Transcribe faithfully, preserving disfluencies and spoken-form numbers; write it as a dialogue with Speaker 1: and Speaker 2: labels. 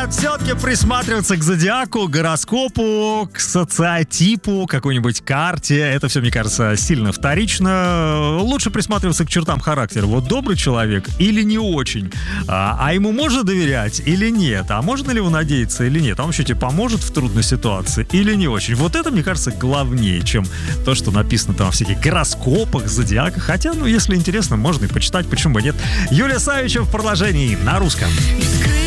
Speaker 1: вот все-таки присматриваться к зодиаку, гороскопу, к социотипу, какой-нибудь карте, это все, мне кажется, сильно вторично. Лучше присматриваться к чертам характера. Вот добрый человек или не очень? А, а ему можно доверять или нет? А можно ли его надеяться или нет? А он вообще тебе поможет в трудной ситуации или не очень? Вот это, мне кажется, главнее, чем то, что написано там во всяких гороскопах, зодиаках. Хотя, ну, если интересно, можно и почитать, почему бы нет. Юлия Савичева в продолжении на русском.